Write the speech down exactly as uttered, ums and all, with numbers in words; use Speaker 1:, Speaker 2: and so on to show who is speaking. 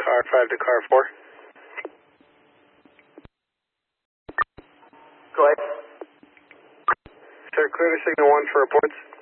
Speaker 1: car five to car four.
Speaker 2: Go ahead.
Speaker 1: Sir, clear to signal one for reports.